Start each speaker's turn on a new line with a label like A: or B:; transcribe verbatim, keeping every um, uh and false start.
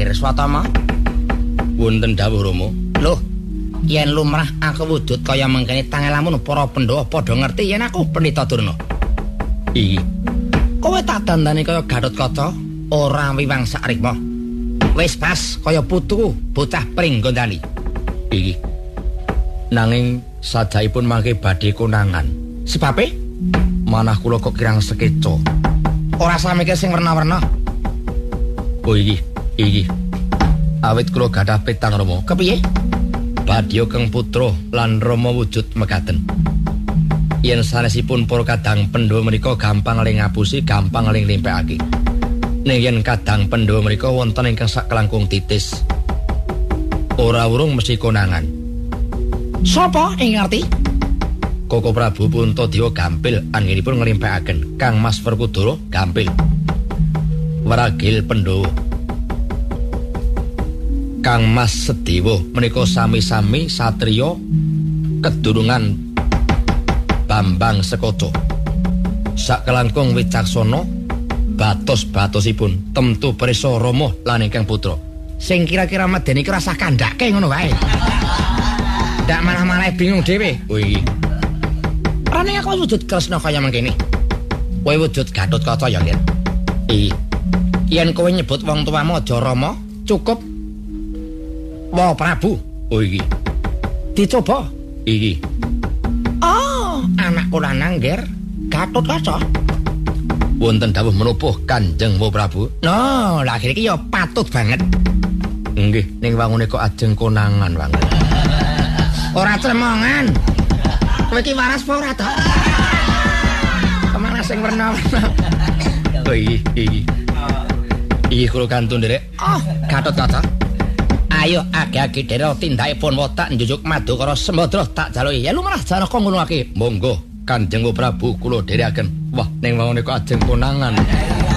A: Ger Swatama.
B: Wonten dawuh Rama.
A: Loh, yen lumrah aku wujud kaya mengkene tangelamun para Pandhawa padha ngerti yen aku Pendhita Durna.
B: Iki.
A: Kowe tak dandani kaya Gatotkaca, ora wiwangsak rikma. Wis pas kaya putu bocah Pringgondali.
B: Iki. Nanging sajaipun mangke badhe konangan.
A: Sebabe
B: manah kula kok kirang sekeca.
A: Ora samike sing werna-werna.
B: Oh iki, iki. Awit kula gadah petang Rama.
A: Kepiye?
B: Badya Kang Putra lan Rama wujud mekaten. Yen sanesipun para kadang Pandhawa menika gampang ling ngapusi, gampang ling limpekake. Ning yen kadang Pandhawa menika wonten ingkang sakelangkung titis. Ora urung mesti konangan.
A: Sapa ing ngerti?
B: Koko Prabu Puntadewa gampil anggenipun ngelimpekaken. Kang Mas Werkudara gampil. Waragil Pandhawa. Kang Mas Sedewa menika sami-sami satriya kedurungan Bambang Sekaca. Sakelangkung wicaksana batos-batosipun temtu prisa Rama lan ingkang putra.
A: Sing kira-kira medeni ki rasah kandhake ngono wae. Ndak malah-malah bingung dhewe.
B: Oh iki.
A: Rane aku wujud Kresna kaya mangkene. Kowe wujud Gatotkaca ya, Lir.
B: Iki.
A: Yen kowe nyebut wong tuamu aja Rama, cukup Wah Prabu.
B: Oh iki.
A: Dicoba.
B: Iki.
A: Oh, anakku lanang, Ger. Gatotkaca.
B: Wonten dawuh menapa Kanjeng Wa Prabu?
A: No, lah iki ya patut banget.
B: Nggih, ning wangune kok ajeng konangan banget.
A: Ora tremongan. Kowe iki waras apa ora to? Kemana sing werna-werna?
B: Oh iki, iki. Iki kula kantun nderek.
A: Oh, Gatotkaca. Ayo agi-agi dherek tindakipun wotak njujuk Madukara Sembadra tak jaluki. Ya lumrah Janaka ngono ake.
B: Monggo Kanjeng Wa Prabu kula dherekaken. Wah, ning wangune kok ajeng konangan.